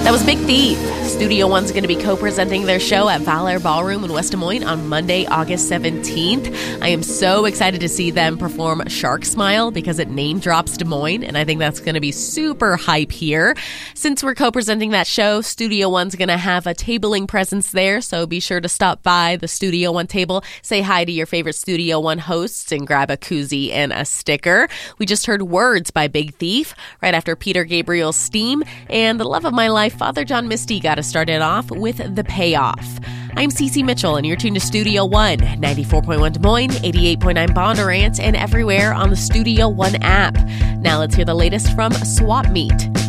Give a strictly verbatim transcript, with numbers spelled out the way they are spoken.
That was Big Thief. Studio One's going to be co-presenting their show at Valor Ballroom in West Des Moines on Monday, August seventeenth. I am so excited to see them perform Shark Smile because it name drops Des Moines, and I think that's going to be super hype here. Since we're co-presenting that show, Studio One's going to have a tabling presence there, so be sure to stop by the Studio One table, say hi to your favorite Studio One hosts, and grab a koozie and a sticker. We just heard Words by Big Thief right after Peter Gabriel's Steam, and the love of my life, Father John Misty, got us started off with The Payoff. I'm Cece Mitchell, and you're tuned to Studio One, ninety-four point one Des Moines, eighty-eight point nine Bondurant, and everywhere on the Studio One app. Now let's hear the latest from Swap Meet.